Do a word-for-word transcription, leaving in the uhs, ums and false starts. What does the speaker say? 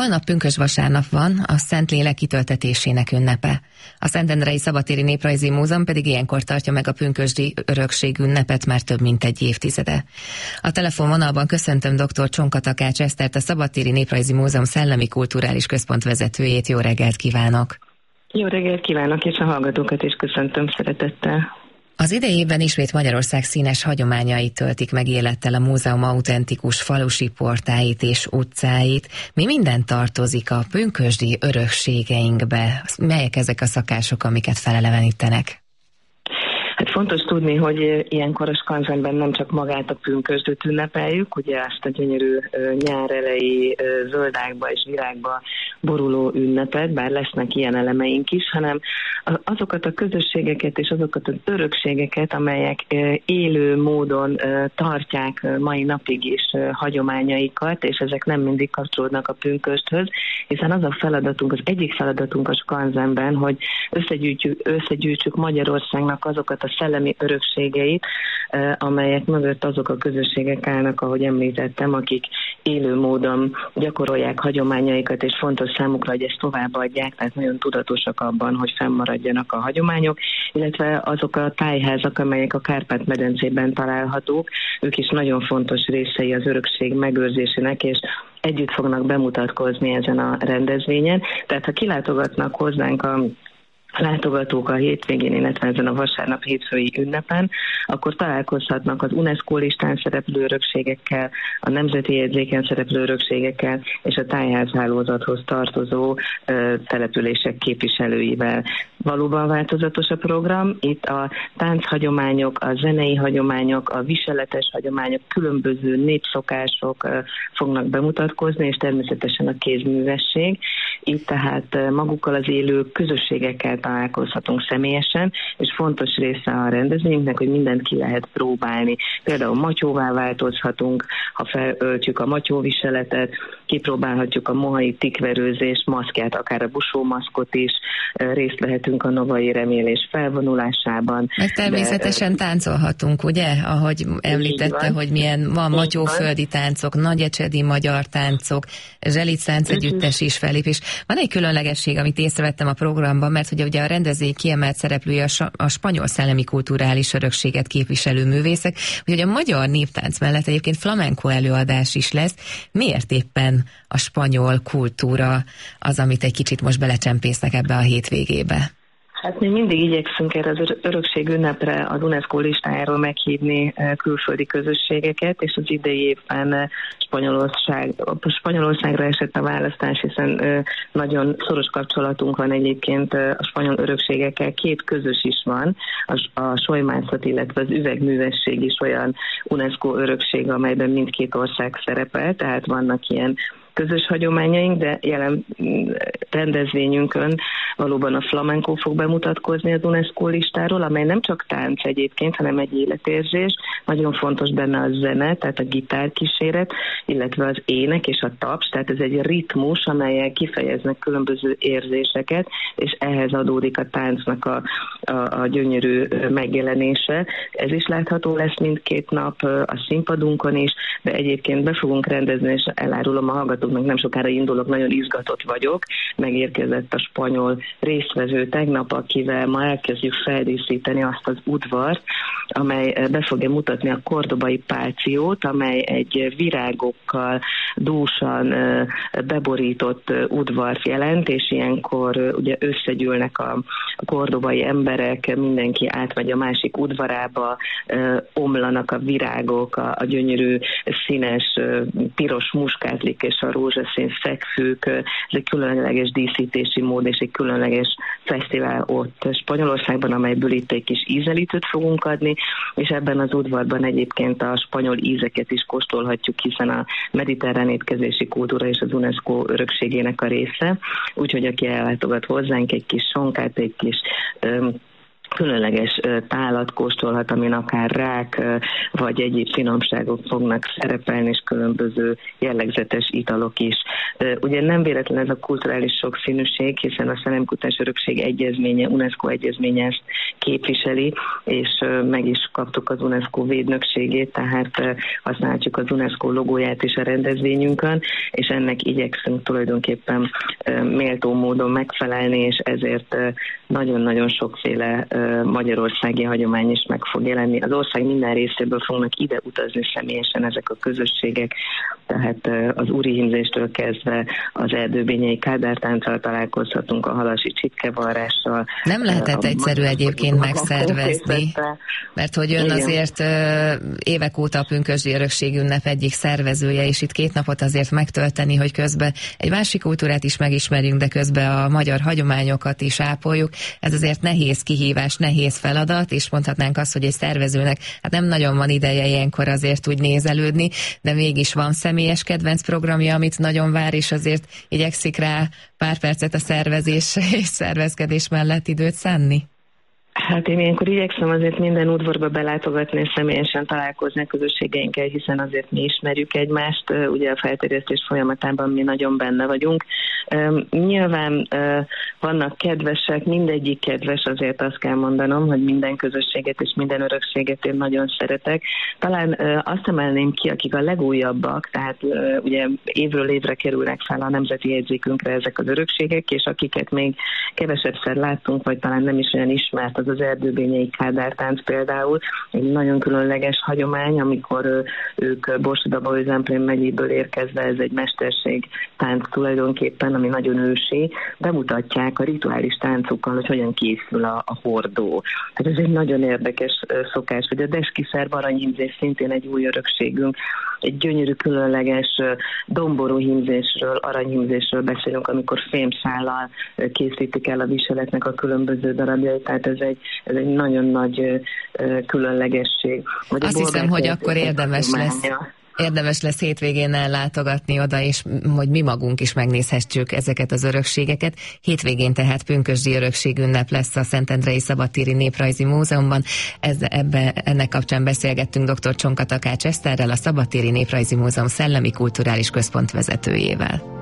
Holnap pünkösdvasárnap van, a Szentlélek kitöltetésének ünnepe. A Szentendrei Szabadtéri Néprajzi Múzeum pedig ilyenkor tartja meg a pünkösdi örökség ünnepet már több mint egy évtizede. A telefonvonalban köszöntöm dr. Csonka Takács Esztert, a Szabadtéri Néprajzi Múzeum Szellemi Kulturális Központ vezetőjét. Jó reggelt kívánok! Jó reggelt kívánok, és a hallgatókat is köszöntöm szeretettel. Az idei évben ismét Magyarország színes hagyományait töltik meg élettel a múzeum autentikus falusi portáit és utcáit. Mi minden tartozik a pünkösdi örökségeinkbe? Melyek ezek a szakások, amiket felelevenítenek? Hát fontos tudni, hogy ilyenkor a skanzenben nem csak magát a pünkösdöt ünnepeljük, ugye azt a gyönyörű nyár elejé zöldákba és virágba boruló ünnepet, bár lesznek ilyen elemeink is, hanem azokat a közösségeket és azokat az örökségeket, amelyek élő módon tartják mai napig is hagyományaikat, és ezek nem mindig kapcsolódnak a pünkösdhöz, hiszen az a feladatunk, az egyik feladatunk a skanzenben, hogy összegyűjtjük, összegyűjtsük Magyarországnak azokat a szellemi örökségeit, amelyek mögött azok a közösségek állnak, ahogy említettem, akik élő módon gyakorolják hagyományaikat, és fontos számukra, hogy ezt továbbadják, tehát nagyon tudatosak abban, hogy fennmaradjanak a hagyományok, illetve azok a tájházak, amelyek a Kárpát-medencében találhatók, ők is nagyon fontos részei az örökség megőrzésének, és együtt fognak bemutatkozni ezen a rendezvényen. Tehát ha kilátogatnak hozzánk a látogatók a hétvégén, illetve ezen a vasárnap hétfői ünnepen, akkor találkozhatnak az UNESCO listán szereplő örökségekkel, a nemzeti jegyzéken szereplő örökségekkel és a tájházhálózathoz tartozó ö, települések képviselőivel. Valóban változatos a program, itt a tánchagyományok, a zenei hagyományok, a viseletes hagyományok, különböző népszokások ö, fognak bemutatkozni, és természetesen a kézművesség. Itt tehát magukkal az élő közösségekkel találkozhatunk személyesen, és fontos része a rendezvényünknek, hogy mindent ki lehet próbálni. Például matyóvá változhatunk, ha felöltjük a matyóviseletet, kipróbálhatjuk a mohai tikverőzés maszkját, akár a busómaszkot is, részt vehetünk a novai remélés felvonulásában. Meg természetesen de, táncolhatunk, ugye? Ahogy említette, hogy milyen van matyóföldi táncok, nagyecsedi magyar táncok, zselitszánc együttes is fellép, és van egy különlegesség, amit észrevettem a programban, mert hogy ugye a rendezvény kiemelt szereplője a, a spanyol szellemi kulturális örökséget képviselő művészek, úgyhogy a magyar néptánc mellett egyébként flamenco előadás is lesz. Miért éppen a spanyol kultúra az, amit egy kicsit most belecsempésznek ebbe a hétvégébe? Hát mi mindig igyekszünk erre az örökség ünnepre az UNESCO listájáról meghívni külföldi közösségeket, és az idei évben Spanyolország, Spanyolországra esett a választás, hiszen nagyon szoros kapcsolatunk van egyébként a spanyol örökségekkel. Két közös is van, a, a solymászat, illetve az üvegművesség is olyan UNESCO örökség, amelyben mindkét ország szerepel, tehát vannak ilyen közös hagyományaink, de jelen rendezvényünkön valóban a flamenco fog bemutatkozni az UNESCO listáról, amely nem csak tánc egyébként, hanem egy életérzés. Nagyon fontos benne a zene, tehát a gitárkíséret, illetve az ének és a taps, tehát ez egy ritmus, amellyel kifejeznek különböző érzéseket, és ehhez adódik a táncnak a, a, a gyönyörű megjelenése. Ez is látható lesz mindkét nap a színpadunkon is, de egyébként be fogunk rendezni, és elárulom a hallgatóknak, nem sokára indulok, nagyon izgatott vagyok. Megérkezett a spanyol résztvevő tegnap, akivel ma elkezdjük feldíszíteni azt az udvart, amely be fogja mutatni a kordobai pációt, amely egy virágokkal dúsan beborított udvart jelent, és ilyenkor ugye összegyűlnek a kordobai emberek, mindenki átmegy a másik udvarába, omlanak a virágok, a, a gyönyörű színes piros muskátlik és a rózsaszín szegfűk. Ez egy különleges díszítési mód és egy különleges fesztivál ott Spanyolországban, amelyből itt egy kis ízelítőt fogunk adni, és ebben az udvarban egyébként a spanyol ízeket is kóstolhatjuk, hiszen a mediterrán étkezési kultúra és az UNESCO örökségének a része. Úgyhogy aki ellátogat hozzánk, egy kis sonkát, egy kis öm, különleges tálat kóstolhat, amin akár rák vagy egyéb finomságok fognak szerepelni, és különböző jellegzetes italok is. Ugye nem véletlen ez a kulturális sokszínűség, hiszen a Szellemkutatás Örökség Egyezménye, UNESCO egyezménye ezt képviseli, és meg is kaptuk az UNESCO védnökségét, tehát használhatjuk az UNESCO logóját is a rendezvényünkön, és ennek igyekszünk tulajdonképpen méltó módon megfelelni, és ezért nagyon-nagyon sokféle magyarországi hagyomány is meg fog jelenni. Az ország minden részéből fognak ide utazni személyesen ezek a közösségek, tehát az úri hímzéstől kezdve az erdőbényei kádártánccal találkozhatunk, a halasi csipkevarrással. Nem lehetett egyszerű egyébként megszervezni, mert hogy ön azért évek óta a Pünkösdi Örökség ünnep egyik szervezője, és itt két napot azért megtölteni, hogy közben egy másik kultúrát is megismerjünk, de közben a magyar hagyományokat is ápoljuk. Ez azért nehéz kihívás, nehéz feladat, és mondhatnánk azt, hogy egy szervezőnek hát nem nagyon van ideje ilyenkor azért úgy nézelődni, de mégis van személyes kedvenc programja, amit nagyon vár, és azért igyekszik rá pár percet a szervezés és szervezkedés mellett időt szánni. Hát én ilyenkor igyekszem azért minden udvarba belátogatni és személyesen találkozni a közösségeinkkel, hiszen azért mi ismerjük egymást, ugye a felterjesztés folyamatában mi nagyon benne vagyunk. Nyilván vannak kedvesek, mindegyik kedves, azért azt kell mondanom, hogy minden közösséget és minden örökséget én nagyon szeretek. Talán azt emelném ki, akik a legújabbak, tehát ugye évről évre kerülnek fel a nemzeti jegyzékünkre ezek az örökségek, és akiket még kevesebbszer láttunk, vagy talán nem is olyan ismert, az az erdőbényei kádártánc például, egy nagyon különleges hagyomány, amikor ők Borsod-Abaúj-Zemplén megyéből érkezve, ez egy mesterség tánc tulajdonképpen, ami nagyon ősi, bemutatják a rituális táncukkal, hogy hogyan készül a, a hordó. Tehát ez egy nagyon érdekes szokás, hogy a deskiszerb aranyhímzés szintén egy új örökségünk, egy gyönyörű, különleges domború hímzésről, aranyhímzésről beszélünk, amikor fémszállal készítik el a viseletnek a különböző darabjait, tehát ez egy, ez egy nagyon nagy különlegesség. Vagy azt hiszem, hogy akkor érdemes lesz. Érdemes lesz hétvégén ellátogatni oda, és hogy mi magunk is megnézhetjük ezeket az örökségeket. Hétvégén tehát Pünkösdi Örökségünnep lesz a Szentendrei Szabadtéri Néprajzi Múzeumban. Ez, ebbe, ennek kapcsán beszélgettünk dr. Csonka Takács Eszterrel, a Szabadtéri Néprajzi Múzeum Szellemi Kulturális Központ vezetőjével.